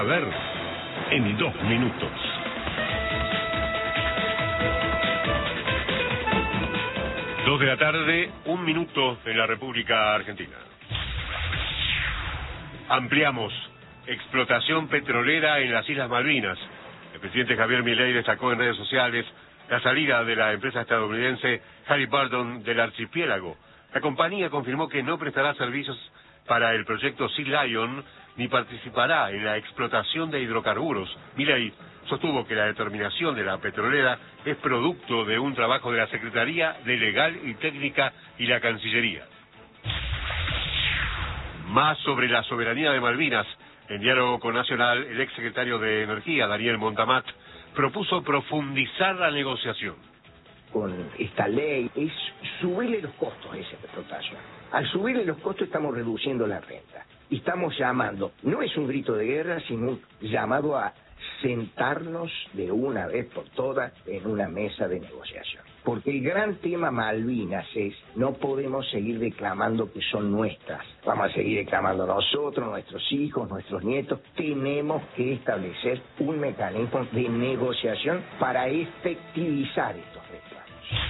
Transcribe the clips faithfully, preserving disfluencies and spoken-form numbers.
A ver, en dos minutos. Dos de la tarde, un minuto en la República Argentina. Ampliamos explotación petrolera en las Islas Malvinas. El presidente Javier Milei destacó en redes sociales la salida de la empresa estadounidense Halliburton del archipiélago. La compañía confirmó que no prestará servicios para el proyecto Sea Lion ni participará en la explotación de hidrocarburos. Milei sostuvo que la determinación de la petrolera es producto de un trabajo de la Secretaría de Legal y Técnica y la Cancillería. Más sobre la soberanía de Malvinas. En diálogo con Nacional, el exsecretario de Energía, Daniel Montamat, propuso profundizar la negociación. Con esta ley es subirle los costos a esa explotación. Al subirle los costos estamos reduciendo la renta. Y estamos llamando, no es un grito de guerra, sino un llamado a sentarnos de una vez por todas en una mesa de negociación. Porque el gran tema Malvinas es, no podemos seguir declamando que son nuestras. Vamos a seguir declamando nosotros, nuestros hijos, nuestros nietos. Tenemos que establecer un mecanismo de negociación para efectivizar estos reclamos.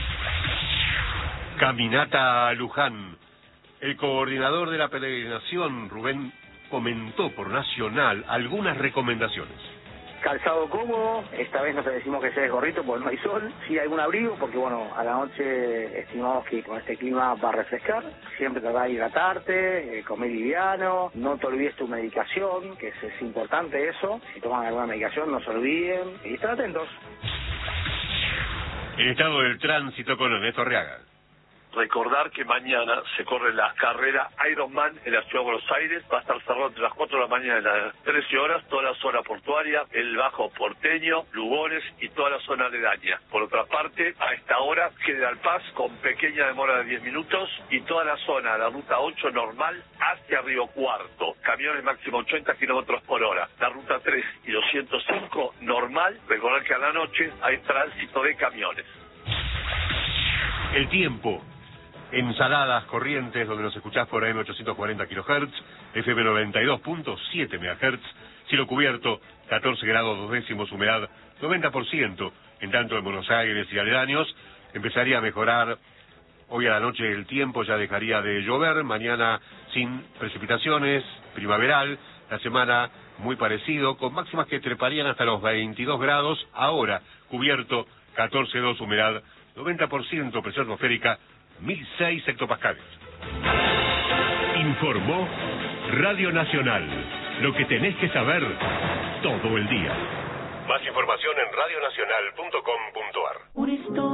Caminata a Luján. El coordinador de la peregrinación, Rubén, comentó por Nacional algunas recomendaciones. Calzado cómodo, esta vez no te decimos que sea de gorrito porque no hay sol, sí hay algún abrigo porque bueno, a la noche estimamos que con este clima va a refrescar, siempre tratar de hidratarte, eh, comer liviano, no te olvides tu medicación, que es, es importante eso, si toman alguna medicación no se olviden y estén atentos. El estado del tránsito con Ernesto Arriaga. Recordar que mañana se corre la carrera Ironman en la ciudad de Buenos Aires. Va a estar cerrado entre las cuatro de la mañana y las trece horas, toda la zona portuaria, el Bajo Porteño, Lugones y toda la zona aledaña. Por otra parte, a esta hora, General Paz con pequeña demora de diez minutos y toda la zona de la ruta ocho normal hacia Río Cuarto. Camiones máximo ochenta kilómetros por hora. La ruta tres y doscientos cinco normal. Recordar que a la noche hay tránsito de camiones. El tiempo. Ensaladas Corrientes, donde nos escuchás por A M ochocientos cuarenta kilohertz, F M noventa y dos punto siete megahertz, cielo cubierto, catorce grados dos décimos, humedad noventa por ciento. En tanto en Buenos Aires y aledaños empezaría a mejorar hoy a la noche el tiempo, ya dejaría de llover, mañana sin precipitaciones, primaveral, la semana muy parecido, con máximas que treparían hasta los veintidós grados, ahora cubierto, catorce coma dos, humedad noventa por ciento, presión atmosférica mil seis hectopascales. Informó Radio Nacional. Lo que tenés que saber todo el día. Más información en radionacional punto com punto ar.